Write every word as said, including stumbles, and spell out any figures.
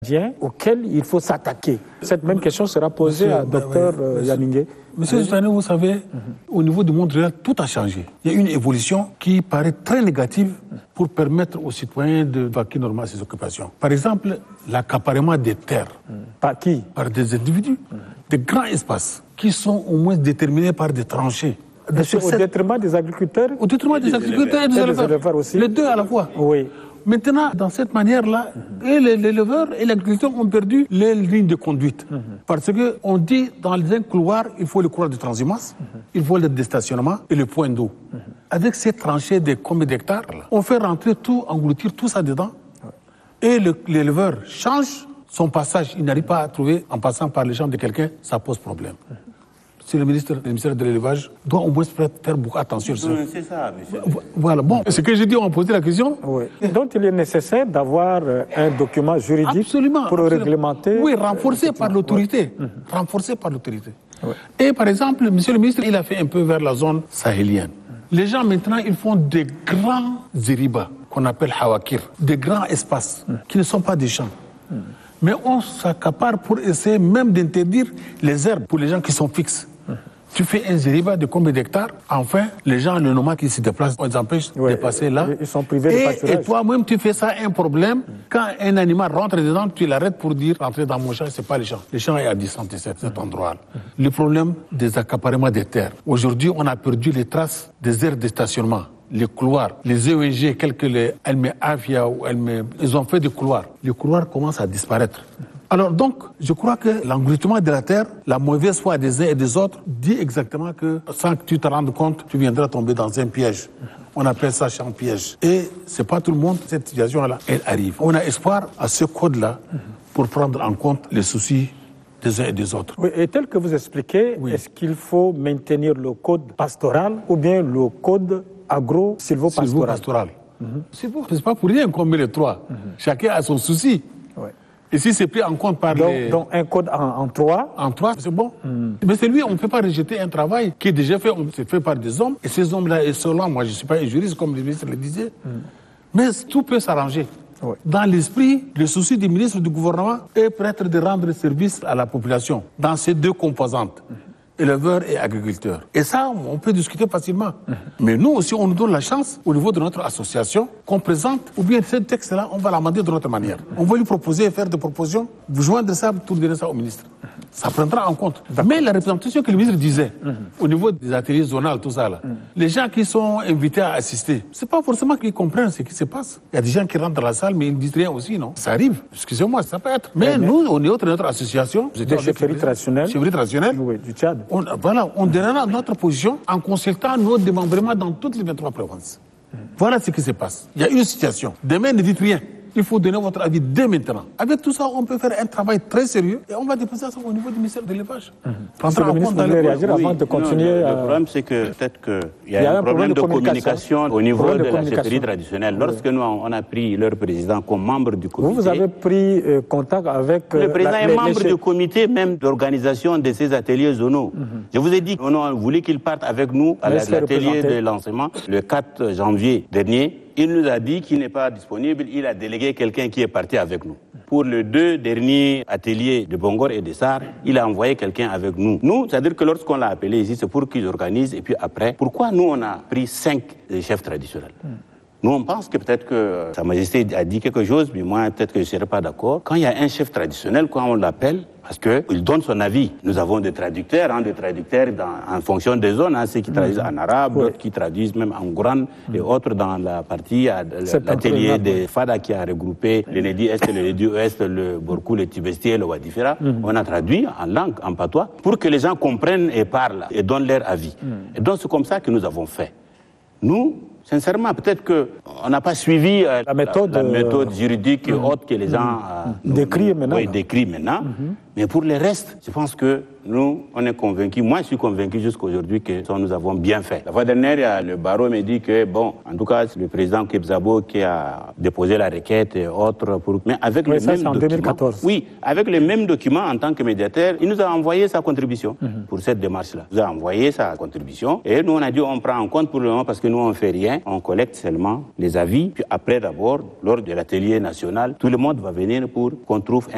auquel il faut s'attaquer. Cette même question sera posée Monsieur, à docteur ben, oui, Yaningué. Monsieur Zane, vous savez, mm-hmm. au niveau du monde réel, tout a changé. Il y a une évolution qui paraît très négative pour permettre aux citoyens de vaquer normalement à ses occupations. Par exemple, l'accaparement des terres. Mm. Par qui? Par des individus. Mm. Des grands espaces qui sont au moins déterminés par des tranchées. De au cette... détriment des agriculteurs? Au détriment des, des agriculteurs et des éleveurs. Des éleveurs aussi. Les deux à la fois. Oui. Maintenant, dans cette manière-là, mm-hmm. et l'éleveur et l'agriculteur ont perdu les lignes de conduite. Mm-hmm. Parce qu'on dit, dans un couloir, il faut le couloir de transhumance, mm-hmm. il faut le déstationnement et le point d'eau. Mm-hmm. Avec ces tranchées de combien d'hectares, on fait rentrer tout, engloutir tout ça dedans. Ouais. Et le, l'éleveur change son passage. Il n'arrive pas à trouver, en passant par les champs de quelqu'un, ça pose problème. Mm-hmm. Si le ministre, le ministère de l'élevage doit au moins faire beaucoup attention sur ça. C'est ça, monsieur. Voilà, bon, ce que j'ai dit, on m'a posé la question. Oui. Donc il est nécessaire d'avoir un document juridique absolument, pour absolument. réglementer. Oui, renforcé par l'autorité. Ouais. Mm-hmm. Renforcé par l'autorité. Ouais. Et par exemple, monsieur le ministre, il a fait un peu vers la zone sahélienne. Mm-hmm. Les gens maintenant, ils font des grands zéribas, qu'on appelle hawakir, des grands espaces, mm-hmm. qui ne sont pas des champs. Mm-hmm. Mais on s'accapare pour essayer même d'interdire les herbes pour les gens qui sont fixes. Tu fais un zériba de combien d'hectares? Enfin, les gens, les nomades qui se déplacent, on les empêche ouais, de passer là. Ils sont privés de pâturage. Et toi-même, tu fais ça un problème. Mm. Quand un animal rentre dedans, tu l'arrêtes pour dire rentrer dans mon champ, c'est pas le champ. Le champ est à dix centimètres, cet mm. endroit-là. Mm. Le problème des accaparements des terres. Aujourd'hui, on a perdu les traces des aires de stationnement. Les couloirs, les E E G, quelques les Elme Avia ou Elme, ils ont fait des couloirs. Les couloirs commencent à disparaître. Alors donc, je crois que l'engloutement de la terre, la mauvaise foi des uns et des autres, dit exactement que sans que tu te rendes compte, tu viendras tomber dans un piège. On appelle ça champ piège. Et c'est pas tout le monde, cette situation-là, elle arrive. On a espoir à ce code-là pour prendre en compte les soucis des uns et des autres. Oui, et tel que vous expliquez, oui. Est-ce qu'il faut maintenir le code pastoral ou bien le code agro-silvopastoral? Silvopastoral. Mm-hmm. C'est pas pour rien qu'on met les trois. Mm-hmm. Chacun a son souci. Ouais. Et si c'est pris en compte par donc, les... Donc un code en, en trois. En trois, c'est bon. Mm. Mais c'est lui, on ne peut pas rejeter un travail qui est déjà fait, on, c'est fait par des hommes. Et ces hommes-là, et selon moi, je ne suis pas un juriste, comme le ministre le disait, mm. mais tout peut s'arranger. Oui. Dans l'esprit, le souci du ministre du gouvernement est peut-être de rendre service à la population dans ces deux composantes. Mm. Éleveurs et agriculteurs. Et ça, on peut discuter facilement. Mmh. Mais nous aussi, on nous donne la chance, au niveau de notre association, qu'on présente, ou bien ce texte-là, on va l'amender de notre manière. Mmh. On va lui proposer, faire des propositions, vous joindre ça, tout donner ça au ministre. Mmh. Ça prendra en compte. D'accord. Mais la représentation que le ministre disait, mmh. au niveau des ateliers zonales, tout ça, là, mmh. les gens qui sont invités à assister, c'est pas forcément qu'ils comprennent ce qui se passe. Il y a des gens qui rentrent dans la salle, mais ils ne disent rien aussi, non? Ça arrive. Excusez-moi, ça peut être. Mais, mais nous, au niveau de notre association, des chefferies traditionnelles, chefferies traditionnelles, oui, du Tchad. On, voilà, on donnera notre position en consultant nos démembrements dans toutes les vingt-trois provinces. Mmh. Voilà ce qui se passe. Il y a une situation. Demain, ne dites rien. Il faut donner votre avis dès maintenant. Avec tout ça, on peut faire un travail très sérieux et on va déposer ça au niveau du ministère de l'élevage. Mmh. Prendre en compte dans le réagir oui. avant de continuer. Non, à... Le problème, c'est que peut-être qu'il y, y a un problème, problème de, de communication, communication au niveau de, de la chefferie traditionnelle. Lorsque oui. nous, on a pris leur président comme membre du comité... Vous, vous avez pris euh, contact avec... Euh, le président la, est les, membre les... du comité même d'organisation de ces ateliers zonaux. Mmh. Je vous ai dit qu'on a voulu qu'il parte avec nous à l'atelier de lancement le quatre janvier dernier. Il nous a dit qu'il n'est pas disponible, il a délégué quelqu'un qui est parti avec nous. Pour les deux derniers ateliers de Bongor et de Sar, il a envoyé quelqu'un avec nous. Nous, c'est-à-dire que lorsqu'on l'a appelé ici, c'est pour qu'ils organisent, et puis après, pourquoi nous on a pris cinq chefs traditionnels? Hmm. Nous, on pense que peut-être que Sa Majesté a dit quelque chose, mais moi, peut-être que je ne serais pas d'accord. Quand il y a un chef traditionnel, quand on l'appelle, parce qu'il donne son avis. Nous avons des traducteurs, hein, des traducteurs dans, en fonction des zones, hein, ceux qui traduisent mmh. en arabe, oui. d'autres qui traduisent même en Gourane, mmh. et autres dans la partie, l'atelier des Fada qui a regroupé le Nedi Est, le Nedi Ouest, le Borkou, le Tibesti, le Wadifera. Mmh. On a traduit en langue, en patois, pour que les gens comprennent et parlent et donnent leur avis. Mmh. Et donc c'est comme ça que nous avons fait. Nous, sincèrement, peut-être qu'on n'a pas suivi euh, la, méthode, la, la méthode juridique et mmh. autre que les gens mmh. décrivent maintenant. Oui, décrivent maintenant. Mmh. Mais pour le reste, je pense que nous, on est convaincus. Moi, je suis convaincu jusqu'à aujourd'hui que ça, nous avons bien fait. La fois dernière, le barreau me dit que, bon, en tout cas, c'est le président Kebzabo qui a déposé la requête et autres. Pour... Mais avec oui, le ça, même en document. deux mille quatorze. Oui, avec le même document en tant que médiateur, il nous a envoyé sa contribution mmh. pour cette démarche-là. Il nous a envoyé sa contribution. Et nous, on a dit, on prend en compte pour le moment parce que nous, on ne fait rien. On collecte seulement les avis. Puis après, d'abord, lors de l'atelier national, tout le monde va venir pour qu'on trouve un